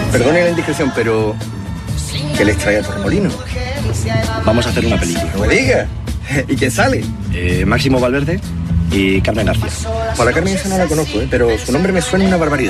Perdone la indiscreción, pero ¿qué les trae a Torremolinos? Vamos a hacer una película. No me diga. ¿Y quién sale? Máximo Valverde y Carmen García. Pues la Carmen esa no la conozco, pero su nombre me suena una barbaridad.